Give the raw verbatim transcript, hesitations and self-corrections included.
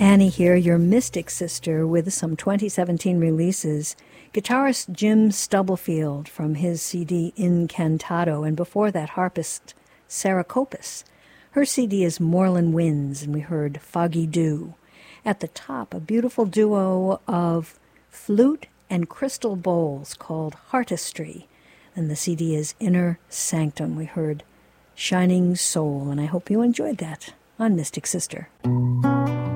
Annie here, your Mystic Sister, with some twenty seventeen releases. Guitarist Jim Stubblefield from his C D Incantato, and before that harpist Sarah Kopis. Her C D is Moorland Winds, and we heard Foggy Dew. At the top, a beautiful duo of flute and crystal bowls called Heartistry, and the C D is Inner Sanctum. We heard Shining Soul, and I hope you enjoyed that on Mystic Sister.